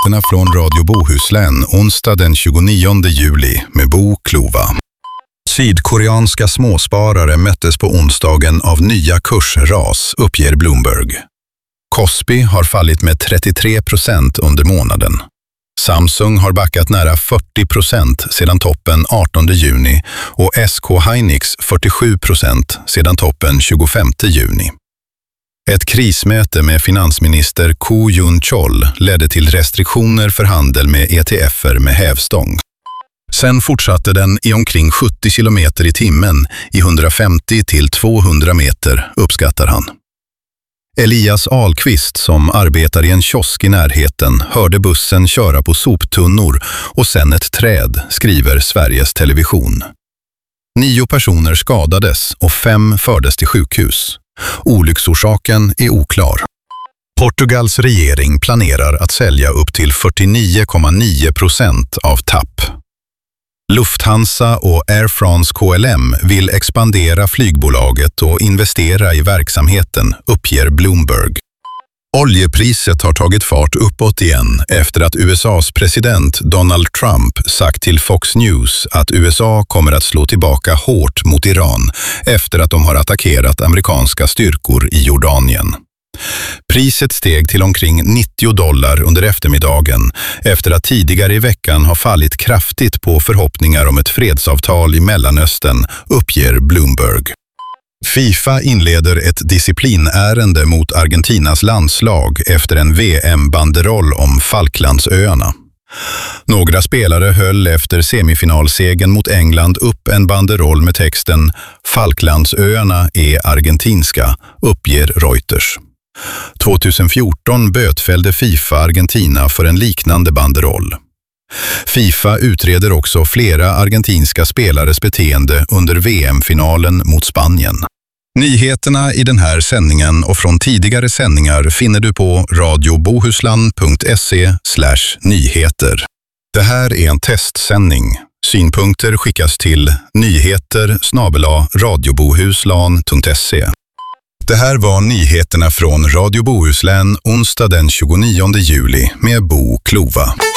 Nyheterna från Radio Bohuslän onsdag den 29 juli med Bo Klova. Sydkoreanska småsparare möttes på onsdagen av nya kursras, uppger Bloomberg. Kospi har fallit med 33% under månaden. Samsung har backat nära 40% sedan toppen 18 juni och SK Hynix 47% sedan toppen 25 juni. Ett krismöte med finansminister Ko Jun-chol ledde till restriktioner för handel med ETFer med hävstång. Sen fortsatte den i omkring 70 km i timmen i 150 till 200 meter, uppskattar han. Elias Ahlqvist, som arbetar i en kiosk i närheten, hörde bussen köra på soptunnor och sen ett träd, skriver Sveriges Television. 9 personer skadades och 5 fördes till sjukhus. Olycksorsaken är oklar. Portugals regering planerar att sälja upp till 49,9% av TAP. Lufthansa och Air France KLM vill expandera flygbolaget och investera i verksamheten, uppger Bloomberg. Oljepriset har tagit fart uppåt igen efter att USAs president Donald Trump sagt till Fox News att USA kommer att slå tillbaka hårt mot Iran efter att de har attackerat amerikanska styrkor i Jordanien. Priset steg till omkring $90 under eftermiddagen efter att tidigare i veckan ha fallit kraftigt på förhoppningar om ett fredsavtal i Mellanöstern, uppger Bloomberg. FIFA inleder ett disciplinärende mot Argentinas landslag efter en VM-banderoll om Falklandsöarna. Några spelare höll efter semifinalsegern mot England upp en banderoll med texten "Falklandsöarna är argentinska", uppger Reuters. 2014 bötfällde FIFA Argentina för en liknande banderoll. FIFA utreder också flera argentinska spelares beteende under VM-finalen mot Spanien. Nyheterna i den här sändningen och från tidigare sändningar finner du på radiobohuslan.se/nyheter. Det här är en testsändning. Synpunkter skickas till nyheter@radiobohuslan.se. Det här var nyheterna från Radio Bohuslän onsdag den 29 juli med Bo Klova.